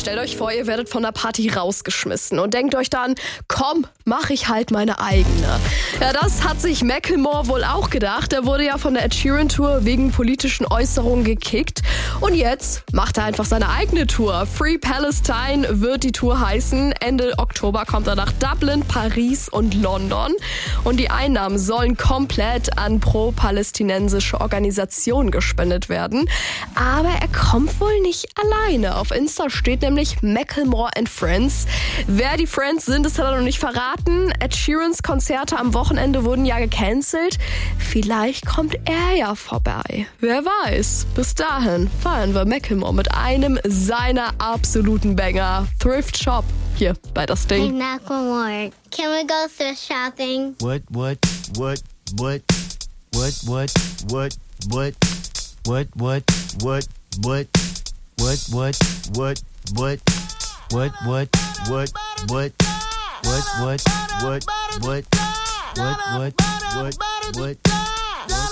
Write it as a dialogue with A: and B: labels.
A: stellt euch vor, ihr werdet von der Party rausgeschmissen und denkt euch dann, komm, mach ich halt meine eigene. Ja, das hat sich Macklemore wohl auch gedacht. Er wurde ja von der Ed Sheeran Tour wegen politischen Äußerungen gekickt. Und jetzt macht er einfach seine eigene Tour. Free Palestine wird die Tour heißen. Ende Oktober kommt er nach Dublin, Paris und London. Und die Einnahmen sollen komplett an pro-palästinensische Organisationen gespendet werden. Aber er kommt wohl nicht alleine. Auf Insta steht nämlich Macklemore and Friends. Wer die Friends sind, das hat er noch nicht verraten. Ed Sheerans Konzerte am Wochenende wurden ja gecancelt. Vielleicht kommt er ja vorbei. Wer weiß. Bis dahin feiern wir Macklemore mit einem seiner absoluten Banger. Thrift Shop hier bei Das Ding.
B: Hey Macklemore, can we go thrift shopping?
C: What?